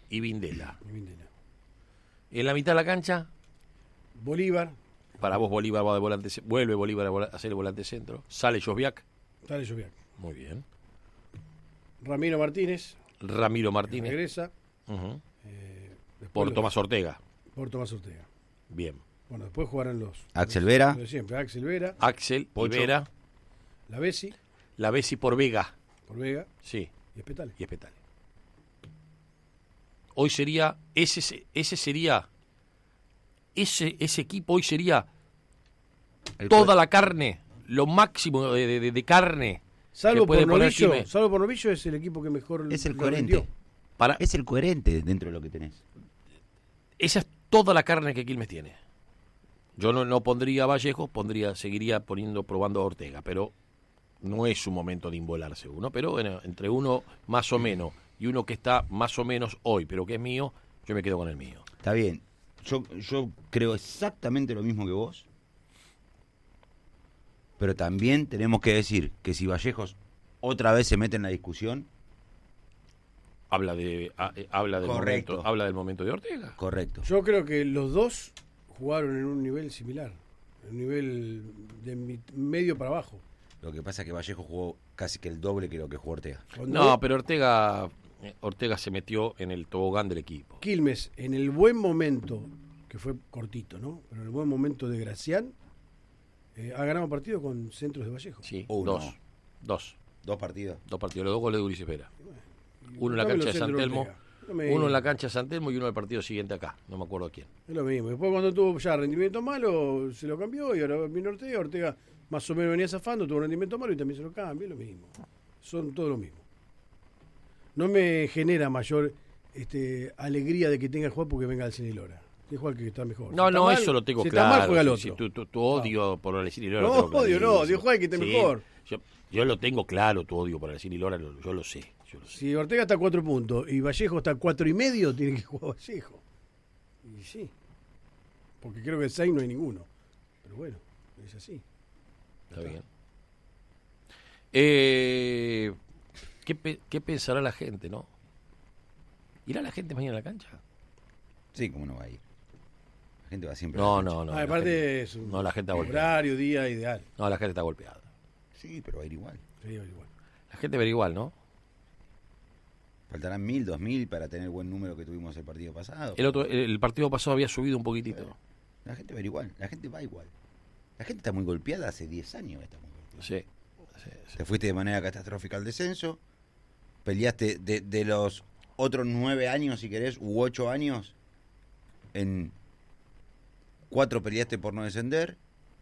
y Vindela. Y Vindela. En la mitad de la cancha, Bolívar. para vos Bolívar va de volante, vuelve Bolívar a hacer el volante centro. Sale Josviak. Sale Joviak. Muy bien. Ramiro Martínez. Ramiro Martínez. Regresa. Uh-huh. Después Por Tomás Ortega. Por Tomás Ortega. Bien. Bueno, después jugarán los... Axel Vera. Los de siempre. Axel Vera. Axel, Pocho. Vera, La Bessi. la Bessi por Vega. Por Vega. Sí, Y Espetale. y Espetale. Hoy sería, ese equipo hoy sería toda la carne, lo máximo de carne Salvo que puede por poner Novillo. Quilmes. Salvo por Novillo es el equipo que mejor Es el lo coherente. rindió. Para, Es el coherente dentro de lo que tenés. esa es toda la carne que Quilmes tiene. Yo no pondría a Vallejo, seguiría probando a Ortega, pero no es un momento de involarse uno, pero bueno, entre uno más o menos y uno que está más o menos hoy, pero que es mío, yo me quedo con el mío. Está bien. Yo creo exactamente lo mismo que vos. Pero también tenemos que decir que si Vallejos otra vez se mete en la discusión, Habla del Correcto. momento de Ortega. correcto. Yo creo que los dos jugaron en un nivel similar. En un nivel de medio para abajo. Lo que pasa es que Vallejo jugó casi que el doble que lo que jugó Ortega. Cuando No, pero Ortega se metió en el tobogán del equipo. Quilmes, en el buen momento, que fue cortito, ¿no? Pero en el buen momento de Gracián, ha ganado partido con centros de Vallejo. Sí, Uno. dos Partidos. partidos, los 2 goles de Ulises Vera. Uno en la Contame cancha los de San centros de Telmo, Ortega. No me- uno en la cancha de San Telmo y uno en el partido siguiente acá, no me acuerdo quién. Es lo mismo. Después cuando tuvo ya rendimiento malo, se lo cambió y ahora vino Ortega. Ortega más o menos venía zafando, tuvo rendimiento malo y también se lo cambia, es lo mismo. Son todo lo mismo. No me genera mayor alegría de que tenga que jugar porque venga el Cenilora. Que juega el que está mejor. No, Si está no, mal, eso lo tengo si claro. está mal, juega el Sí, otro. tu odio por el Cine Lora. No, lo tengo odio, no, clarísimo. odio juega el que esté mejor. Yo lo tengo claro, tu odio por el Cine Lora, yo lo sé. Si Ortega está a 4 puntos y Vallejo está a 4,5, tiene que jugar Vallejo. Y sí. Porque creo que 6 no hay ninguno. Pero bueno, es así. Está bien. ¿Qué pensará la gente, no? ¿Irá la gente mañana a la cancha? Sí, cómo no va a ir. La gente va siempre. No, a la cancha. no. Ah, la aparte gente- es un no, la gente está golpeada. horario, día ideal. No, la gente está golpeada. Sí, pero va a ir igual. Sería igual. La gente verá igual, ¿no? Faltarán 1.000, 2.000 para tener el buen número que tuvimos el partido pasado. El partido pasado había subido un poquitito. La gente va a ir igual. La gente va igual. La gente está muy golpeada hace 10 años. Está muy golpeada. Sí. Te fuiste de manera catastrófica al descenso. Peleaste de los otros 9 años, si querés, u 8 años. En 4 peleaste por no descender.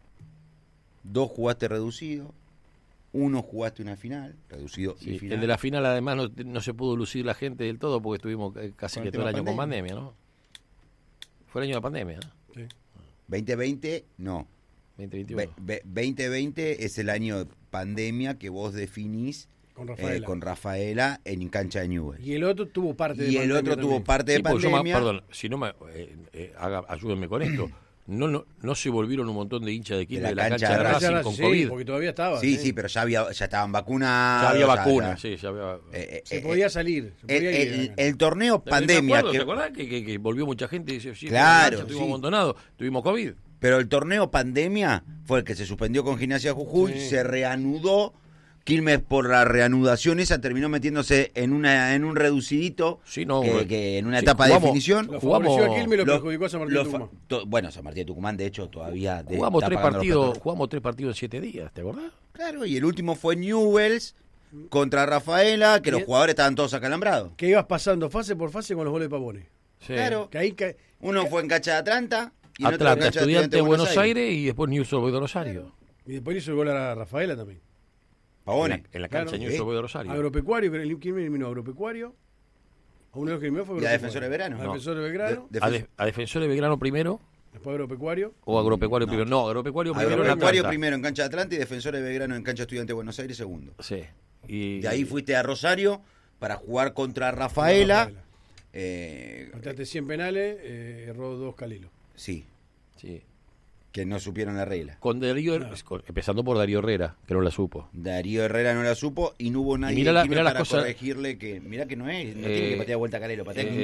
2 jugaste reducido. 1 jugaste una final, reducido y Sí, final. el de la final además no se pudo lucir la gente del todo porque estuvimos casi Con que el todo el tema año con pandemia. pandemia, ¿no? Fue el año de la pandemia, ¿no? Sí. 2020, no. 2021. 2020 es el año de pandemia que vos definís Con Rafaela. con Rafaela en cancha de Newell's. Y el otro tuvo parte de Y el pandemia otro tuvo también. parte de Sí, porque pandemia. perdón, si no me ayúdenme con esto. No se volvieron un montón de hinchas de Quilmes de la cancha de Racing con sí, COVID. porque todavía estaba. Sí, pero ya estaban vacunados. Ya había vacunas, ya. sí, ya había. Se podía salir. Se podía ir. El torneo pandemia. ¿Te acuerdas que volvió mucha gente y dice, sí, Claro, estuvimos sí. amontonados, tuvimos COVID? Pero el torneo pandemia fue el que se suspendió con Gimnasia Jujuy, Sí. se reanudó. Quilmes por la reanudación esa terminó metiéndose en un reducidito Sí, no, que en una sí, etapa jugamos- de definición. Lo jugamos- favoreció a Quilmes y lo Lo- perjudicó a San Martín de Tucumán. Bueno, San Martín de Tucumán, de hecho, todavía Jugamos está tres pagando los partidos, platos. en 7 días, ¿te acordás? Claro, y el último fue Newell's contra Rafaela, que los Bien. jugadores estaban todos acalambrados. Que ibas pasando fase por fase con los goles de Pavone. Sí. Claro. Que ahí Uno fue en cancha de Atlanta y el otro en Atlanta, cancha Estudiante de Buenos Aires y después News Old Boys de Rosario. y después hizo el gol a Rafaela también. Pavone. En la cancha Claro. News Old Boys de Rosario. Agropecuario, ¿quién eliminó? Agropecuario. A uno de los que eliminó fue ¿Y a Agropecuario. Defensor de Belgrano? A No. Defensor de Belgrano, A Defensores de Belgrano primero después Agropecuario. o Agropecuario No. primero. No, Agropecuario primero en Agropecuario Atlanta. primero en cancha de Atlanta y Defensor de Belgrano en cancha Estudiante de Buenos Aires segundo. Sí. Y De ahí fuiste a Rosario para jugar contra Rafaela. Pateaste 100 penales, erró 2 Calilo. Sí, Sí. que no supieron la regla. Con Darío, empezando por Darío Herrera, que no la supo. Darío Herrera no la supo y no hubo nadie mirá en Quilmes las para cosas- corregirle que mirá que no tiene que patear vuelta a Calelo, patea